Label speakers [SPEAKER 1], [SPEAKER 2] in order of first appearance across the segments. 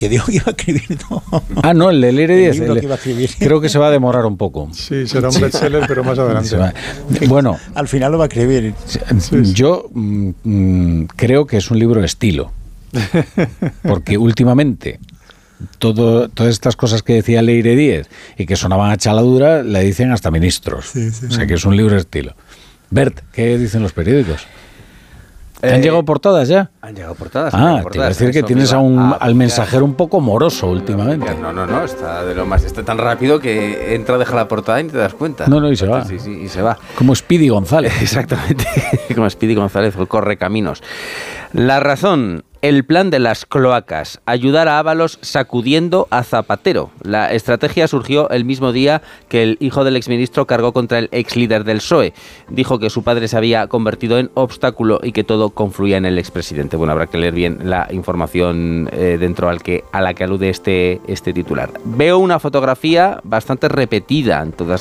[SPEAKER 1] Que digo que iba a escribir todo.
[SPEAKER 2] Ah, no, el de Leire Díez.
[SPEAKER 1] El libro que iba a escribir.
[SPEAKER 2] Creo que se va a demorar un poco.
[SPEAKER 3] Sí, será un bestseller, pero más adelante.
[SPEAKER 2] Bueno,
[SPEAKER 1] al final lo va a escribir.
[SPEAKER 2] Yo creo que es un libro estilo. Porque últimamente todas estas cosas que decía Leire Díez y que sonaban a chaladura, le dicen hasta ministros.
[SPEAKER 3] Sí, sí.
[SPEAKER 2] O sea que es un libro estilo. Bert, ¿qué dicen los periódicos? ¿Han llegado portadas ya?
[SPEAKER 4] Han llegado portadas.
[SPEAKER 2] Te iba a decir que tienes al mensajero un poco moroso últimamente.
[SPEAKER 4] No, está de lo más, está tan rápido que entra, deja la portada y no te das cuenta.
[SPEAKER 2] No, y se va.
[SPEAKER 4] Sí, y se va.
[SPEAKER 2] Como Speedy González.
[SPEAKER 4] Exactamente, como Speedy González, corre caminos. La razón. El plan de las cloacas, ayudar a Ábalos sacudiendo a Zapatero. La estrategia surgió el mismo día que el hijo del exministro cargó contra el exlíder del PSOE. Dijo que su padre se había convertido en obstáculo y que todo confluía en el expresidente. Bueno, habrá que leer bien la información dentro a la que alude este titular. Veo una fotografía bastante repetida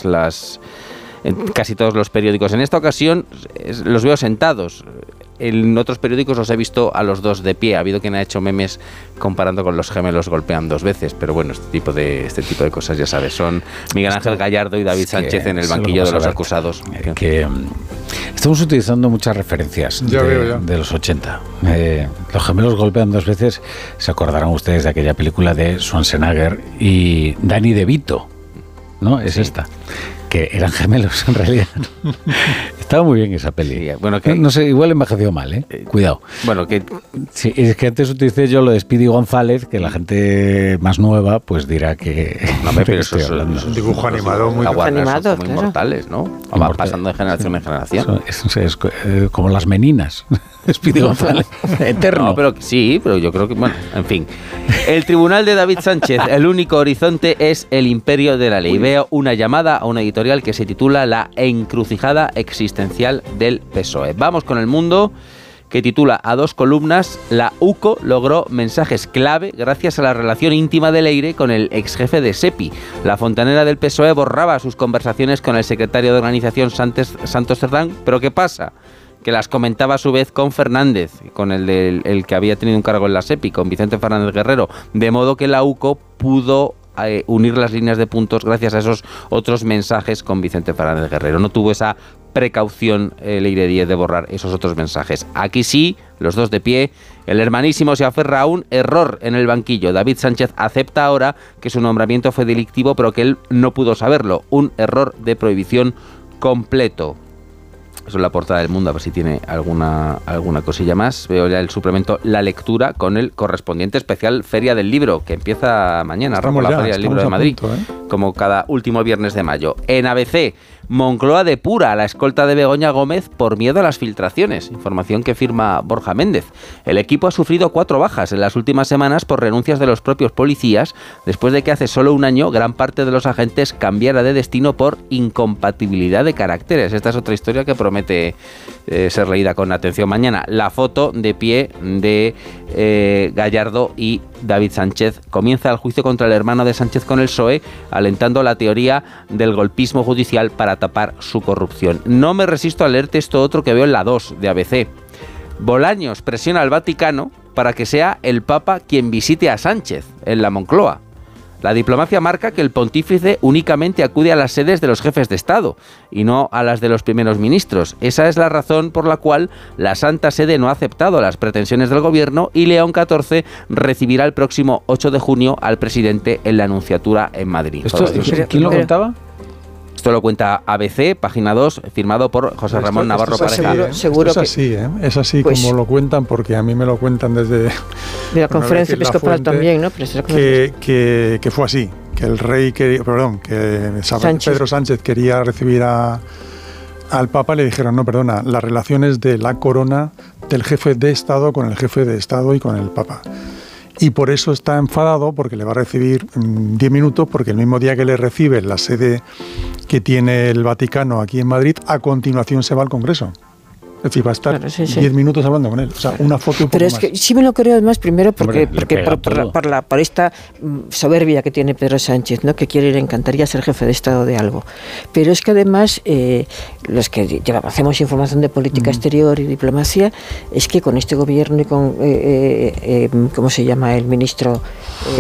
[SPEAKER 4] en casi todos los periódicos. En esta ocasión los veo sentados. En otros periódicos los he visto a los dos de pie. Ha habido quien ha hecho memes comparando con los gemelos golpean dos veces, pero bueno, este tipo de cosas ya sabes, son Miguel Ángel Gallardo y David Sánchez en el banquillo de los acusados.
[SPEAKER 2] Estamos utilizando muchas referencias de los 80. Los gemelos golpean dos veces. Se acordarán ustedes de aquella película de Schwarzenegger y Danny DeVito, ¿no? Es esta. Que eran gemelos en realidad. Estaba muy bien esa peli. Sí, bueno, no sé, igual envejeció mal, ¿eh? Cuidado.
[SPEAKER 4] Bueno,
[SPEAKER 2] sí, es que antes utilicé yo lo de Speedy González, que la gente más nueva pues dirá que...
[SPEAKER 4] No, pero eso es
[SPEAKER 3] un dibujo animado muy
[SPEAKER 4] animado, muy mortales, ¿no? Va pasando de generación en generación.
[SPEAKER 2] Es como las meninas. Speedy González, eterno.
[SPEAKER 4] No, pero yo creo que, bueno, en fin. El tribunal de David Sánchez, el único horizonte es el imperio de la ley. Veo una llamada a una editorial que se titula La encrucijada existencial del PSOE. Vamos con El Mundo, que titula a dos columnas: la UCO logró mensajes clave gracias a la relación íntima de Leire con el exjefe de SEPI. La fontanera del PSOE borraba sus conversaciones con el secretario de organización Santos Cerdán, pero ¿qué pasa? Que las comentaba a su vez con Fernández, con el que había tenido un cargo en la SEPI, con Vicente Fernández Guerrero, de modo que la UCO pudo unir las líneas de puntos gracias a esos otros mensajes con Vicente Fernández Guerrero. No tuvo esa precaución Leire Díez de borrar esos otros mensajes. Aquí sí, los dos de pie, el hermanísimo se aferra a un error en el banquillo. David Sánchez acepta ahora que su nombramiento fue delictivo, pero que él no pudo saberlo. Un error de prohibición completo. Eso es la portada del Mundo, a ver si tiene alguna cosilla más. Veo ya el suplemento La Lectura con el correspondiente especial Feria del Libro, que empieza mañana, Ramón, la Feria del Libro de Madrid, como cada último viernes de mayo. En ABC, Moncloa depura a la escolta de Begoña Gómez por miedo a las filtraciones, información que firma Borja Méndez. El equipo ha sufrido 4 bajas en las últimas semanas por renuncias de los propios policías, después de que hace solo un año gran parte de los agentes cambiara de destino por incompatibilidad de caracteres. Esta es otra historia que promete ser leída con atención mañana. La foto de pie de Gallardo y David Sánchez. Comienza el juicio contra el hermano de Sánchez con el PSOE, alentando la teoría del golpismo judicial para tapar su corrupción. No me resisto a leerte esto otro que veo en la 2 de ABC. Bolaños presiona al Vaticano para que sea el Papa quien visite a Sánchez en la Moncloa. La diplomacia marca que el pontífice únicamente acude a las sedes de los jefes de Estado y no a las de los primeros ministros. Esa es la razón por la cual la Santa Sede no ha aceptado las pretensiones del gobierno y León XIV recibirá el próximo 8 de junio al presidente en la Nunciatura en Madrid.
[SPEAKER 2] ¿Quién lo contaba?
[SPEAKER 4] Esto lo cuenta ABC, página 2, firmado por José Ramón Navarro Pareja.
[SPEAKER 3] Seguro que es así pues, como lo cuentan, porque a mí me lo cuentan desde
[SPEAKER 5] de la conferencia episcopal también, ¿no? Pero
[SPEAKER 3] que fue así, que el rey que Pedro Sánchez quería recibir al Papa, le dijeron, no, perdona, las relaciones de la corona del jefe de Estado con el jefe de Estado y con el Papa. Y por eso está enfadado, porque le va a recibir 10 minutos, porque el mismo día que le recibe en la sede que tiene el Vaticano aquí en Madrid, a continuación se va al Congreso. Es decir, va a estar 10 minutos hablando con él. O sea, una foto y un poco
[SPEAKER 5] Pero es
[SPEAKER 3] más.
[SPEAKER 5] que sí me lo creo además, primero porque
[SPEAKER 2] Hombre,
[SPEAKER 5] por esta soberbia que tiene Pedro Sánchez, ¿no? Que quiere, le encantaría ser jefe de Estado de algo. Pero es que además, los que hacemos información de política exterior y diplomacia, es que con este gobierno y con, ¿cómo se llama el ministro?